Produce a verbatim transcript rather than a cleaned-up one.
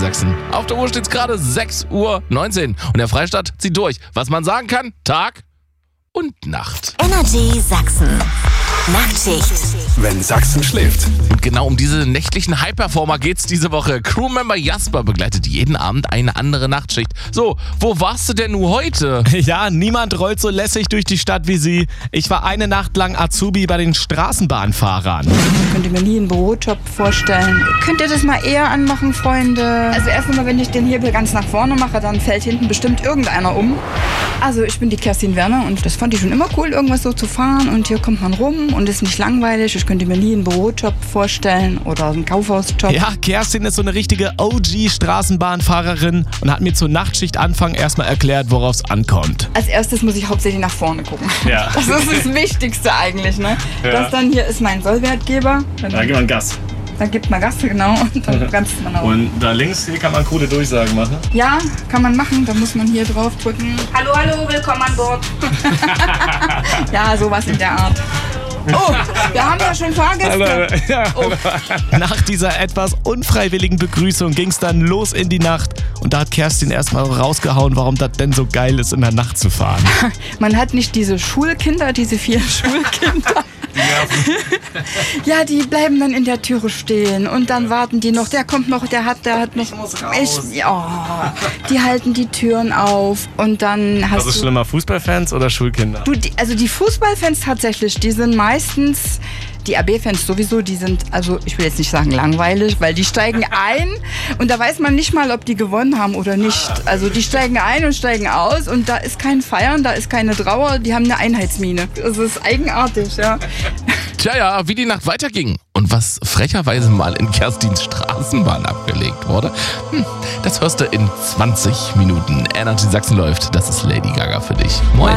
Sachsen. Auf der Uhr steht es gerade sechs Uhr neunzehn und der Freistaat zieht durch. Was man sagen kann, Tag und Nacht. Energy Sachsen. Nachtschicht. Wenn Sachsen schläft. Und genau um diese nächtlichen High-Performer geht's diese Woche. Crewmember Jasper begleitet jeden Abend eine andere Nachtschicht. So, wo warst du denn nun heute? Ja, niemand rollt so lässig durch die Stadt wie sie. Ich war eine Nacht lang Azubi bei den Straßenbahnfahrern. Könnt ihr mir nie einen Bürojob vorstellen? Könnt ihr das mal eher anmachen, Freunde? Also erst einmal, wenn ich den Hebel ganz nach vorne mache, dann fällt hinten bestimmt irgendeiner um. Also ich bin die Kerstin Werner und das fand ich schon immer cool, irgendwas so zu fahren. Und hier kommt man rum und ist nicht langweilig. Ich könnte mir nie einen Bürojob vorstellen oder einen Kaufhausjob. Ja, Kerstin ist so eine richtige O G-Straßenbahnfahrerin und hat mir zur Nachtschichtanfang erstmal erklärt, worauf es ankommt. Als erstes muss ich hauptsächlich nach vorne gucken. Ja. Das ist das Wichtigste eigentlich, ne? Ja. Das dann hier ist mein Sollwertgeber. Dann, Da gibt man Gas. dann gibt man Gas, genau, und dann bremst man auch. Und da links hier kann man coole Durchsagen machen. Ja, kann man machen. Da muss man hier drauf drücken. Hallo, hallo, willkommen an Bord. Ja, sowas in der Art. Oh, wir haben ja schon Fahrgäste. Ja. Oh. Nach dieser etwas unfreiwilligen Begrüßung ging es dann los in die Nacht. Und da hat Kerstin erstmal rausgehauen, warum das denn so geil ist, in der Nacht zu fahren. Man hat nicht diese Schulkinder, diese vier Schulkinder. Ja, die bleiben dann in der Türe stehen und dann warten die noch. Der kommt noch, der hat, der hat noch. Ich, ja, die halten die Türen auf und dann hast Was ist du. schlimmer, Fußballfans oder Schulkinder? Du, die, also die Fußballfans tatsächlich, die sind meistens, die A B-Fans sowieso, die sind, also ich will jetzt nicht sagen langweilig, weil die steigen ein und da weiß man nicht mal, ob die gewonnen haben oder nicht. Also die steigen ein und steigen aus und da ist kein Feiern, da ist keine Trauer, die haben eine Einheitsmine. Das ist eigenartig, ja. Tja, ja, wie die Nacht weiterging und was frecherweise mal in Kerstins Straßenbahn abgelegt wurde, hm, das hörst du in zwanzig Minuten. Energy Sachsen läuft, das ist Lady Gaga für dich. Moin.